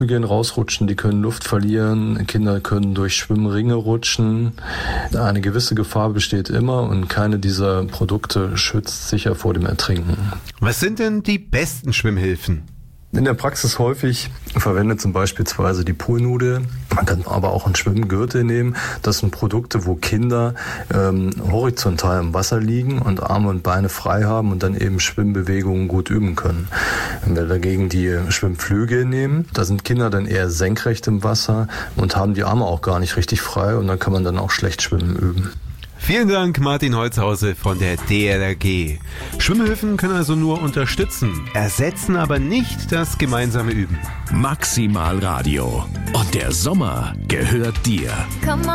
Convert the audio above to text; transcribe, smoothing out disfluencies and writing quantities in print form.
Die gehen rausrutschen, die können Luft verlieren, Kinder können durch Schwimmringe rutschen. Eine gewisse Gefahr besteht immer und keine dieser Produkte schützt sicher vor dem Ertrinken. Was sind denn die besten Schwimmhilfen? In der Praxis häufig verwendet zum beispielsweise die Poolnudel. Man kann aber auch einen Schwimmgürtel nehmen. Das sind Produkte, wo Kinder horizontal im Wasser liegen und Arme und Beine frei haben und dann eben Schwimmbewegungen gut üben können. Wenn wir dagegen die Schwimmflügel nehmen, da sind Kinder dann eher senkrecht im Wasser und haben die Arme auch gar nicht richtig frei und dann kann man dann auch schlecht schwimmen üben. Vielen Dank, Martin Holzhause von der DLRG. Schwimmhilfen können also nur unterstützen, ersetzen aber nicht das gemeinsame Üben. Maximal Radio. Und der Sommer gehört dir.